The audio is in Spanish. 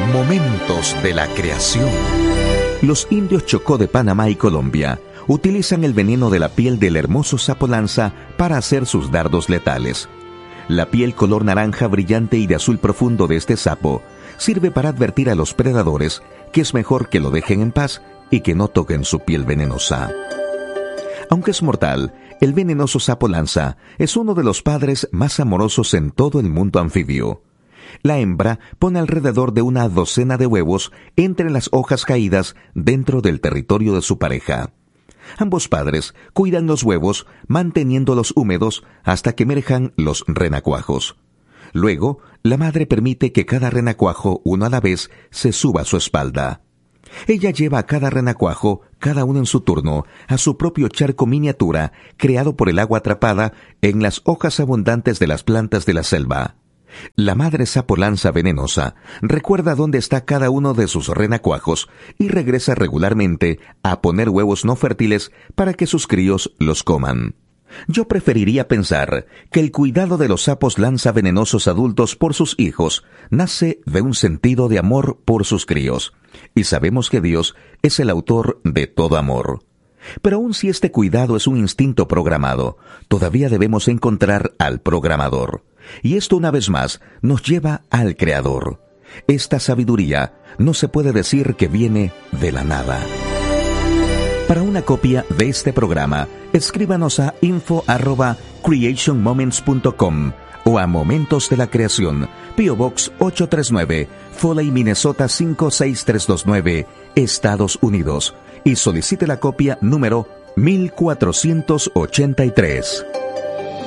Momentos de la creación. Los indios Chocó de Panamá y Colombia utilizan el veneno de la piel del hermoso sapo lanza para hacer sus dardos letales. La piel color naranja brillante y de azul profundo de este sapo sirve para advertir a los predadores que es mejor que lo dejen en paz y que no toquen su piel venenosa. Aunque es mortal, el venenoso sapo lanza es uno de los padres más amorosos en todo el mundo anfibio. La hembra pone alrededor de una docena de huevos entre las hojas caídas dentro del territorio de su pareja. Ambos padres cuidan los huevos manteniéndolos húmedos hasta que emerjan los renacuajos. Luego, la madre permite que cada renacuajo, uno a la vez, se suba a su espalda. Ella lleva a cada renacuajo, cada uno en su turno, a su propio charco miniatura creado por el agua atrapada en las hojas abundantes de las plantas de la selva. La madre sapo lanza venenosa recuerda dónde está cada uno de sus renacuajos y regresa regularmente a poner huevos no fértiles para que sus críos los coman. Yo preferiría pensar que el cuidado de los sapos lanza venenosos adultos por sus hijos nace de un sentido de amor por sus críos, y sabemos que Dios es el autor de todo amor. Pero aun si este cuidado es un instinto programado, todavía debemos encontrar al programador. Y esto una vez más nos lleva al Creador. Esta sabiduría no se puede decir que viene de la nada. Para una copia de este programa, escríbanos a info@creationmoments.com o a Momentos de la Creación, P.O. Box 839, Foley, Minnesota 56329, Estados Unidos, y solicite la copia número 1483.